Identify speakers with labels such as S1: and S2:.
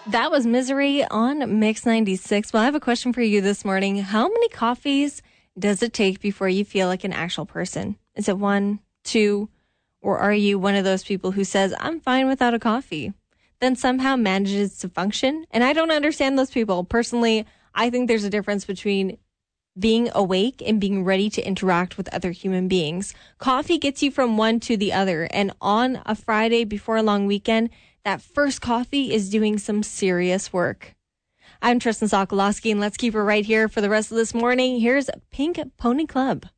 S1: That was Misery on Mix 96. Well, I have a question for you this morning. How many coffees does it take before you feel like an actual person? Is it 1, 2, or are you one of those people who says, I'm fine without a coffee, then somehow manages to function? And I don't understand those people. Personally, I think there's a difference between being awake and being ready to interact with other human beings. Coffee gets you from one to the other. And on a Friday before a long weekend, that first coffee is doing some serious work. I'm Tristan Sokolowski, and let's keep it right here for the rest of this morning. Here's Pink Pony Club.